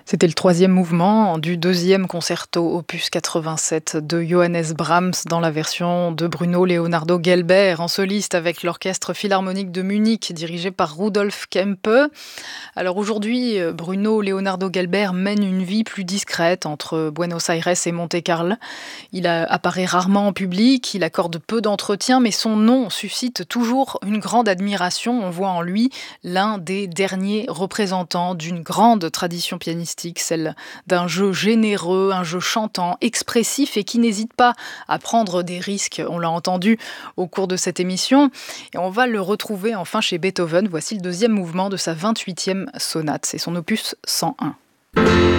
C'était le troisième mouvement du deuxième concerto opus 87 de Johannes Brahms dans la version de Bruno Leonardo Gelber en soliste avec l'Orchestre Philharmonique de Munich dirigé par Rudolf Kempe. Alors aujourd'hui, Bruno Leonardo Gelber mène une vie plus discrète entre Buenos Aires et Monte-Carlo. Apparaît rarement en public, il accorde peu d'entretien, mais son nom suscite toujours une grande admiration. On voit en lui l'un des derniers représentants d'une grande tradition pianistique, celle d'un jeu généreux, un jeu chantant, expressif et qui n'hésite pas à prendre des risques. On l'a entendu au cours de cette émission. Et on va le retrouver enfin chez Beethoven. Voici le deuxième mouvement de sa 28e sonate. C'est son opus 101.